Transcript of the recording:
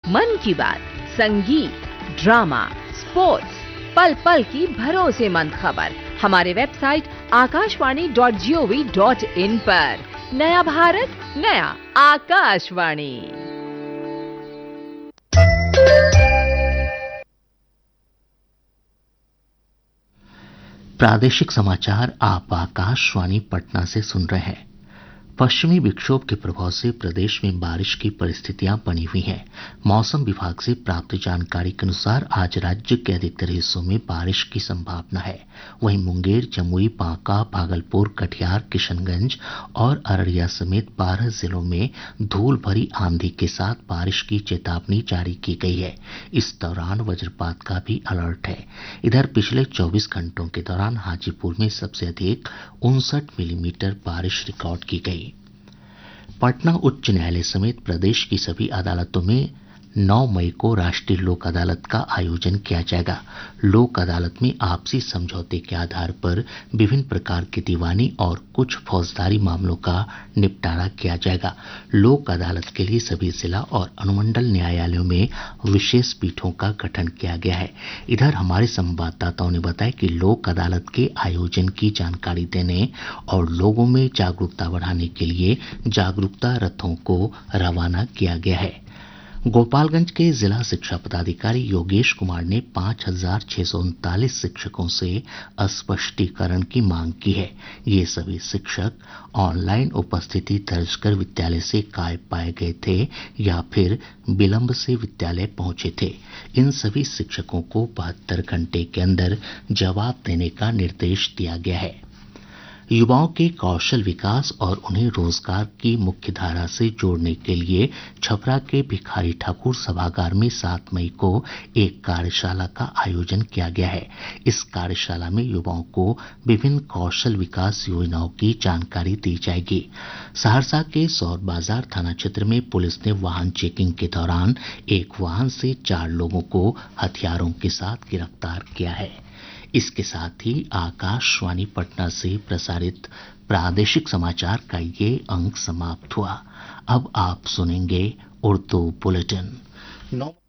मन की बात, संगीत, ड्रामा, स्पोर्ट्स, पल पल की भरोसेमंद खबर हमारे वेबसाइट आकाशवाणी.gov.in पर। नया भारत, नया आकाशवाणी। प्रादेशिक समाचार आप आकाशवाणी पटना से सुन रहे हैं। पश्चिमी विक्षोभ के प्रभाव से प्रदेश में बारिश की परिस्थितियां बनी हुई हैं। मौसम विभाग से प्राप्त जानकारी के अनुसार आज राज्य के अधिकतर हिस्सों में बारिश की संभावना है। वहीं मुंगेर, जमुई, बांका, भागलपुर, कटिहार, किशनगंज और अररिया समेत 12 जिलों में धूल भरी आंधी के साथ बारिश की चेतावनी जारी की गई है। इस दौरान वज्रपात का भी अलर्ट है। इधर पिछले 24 घंटों के दौरान हाजीपुर में सबसे अधिक 59 मिलीमीटर बारिश रिकॉर्ड की गई। पटना उच्च न्यायालय समेत प्रदेश की सभी अदालतों में 9 मई को राष्ट्रीय लोक अदालत का आयोजन किया जाएगा। लोक अदालत में आपसी समझौते के आधार पर विभिन्न प्रकार के दीवानी और कुछ फौजदारी मामलों का निपटारा किया जाएगा। लोक अदालत के लिए सभी जिला और अनुमंडल न्यायालयों में विशेष पीठों का गठन किया गया है। इधर हमारे संवाददाताओं ने बताया कि लोक अदालत के आयोजन की जानकारी देने और लोगों में जागरूकता बढ़ाने के लिए जागरूकता रथों को रवाना किया गया है। गोपालगंज के जिला शिक्षा पदाधिकारी योगेश कुमार ने 5,639 शिक्षकों से स्पष्टीकरण की मांग की है। ये सभी शिक्षक ऑनलाइन उपस्थिति दर्ज कर विद्यालय से गायब पाए गए थे या फिर विलंब से विद्यालय पहुंचे थे। इन सभी शिक्षकों को 72 घंटे के अंदर जवाब देने का निर्देश दिया गया है। युवाओं के कौशल विकास और उन्हें रोजगार की मुख्य धारा से जोड़ने के लिए छपरा के भिखारी ठाकुर सभागार में 7 मई को एक कार्यशाला का आयोजन किया गया है। इस कार्यशाला में युवाओं को विभिन्न कौशल विकास योजनाओं की जानकारी दी जाएगी। सहरसा के सौर बाजार थाना क्षेत्र में पुलिस ने वाहन चेकिंग के दौरान एक वाहन से 4 लोगों को हथियारों के साथ गिरफ्तार किया है। इसके साथ ही आकाशवाणी पटना से प्रसारित प्रादेशिक समाचार का ये अंक समाप्त हुआ। अब आप सुनेंगे उर्दू बुलेटिन।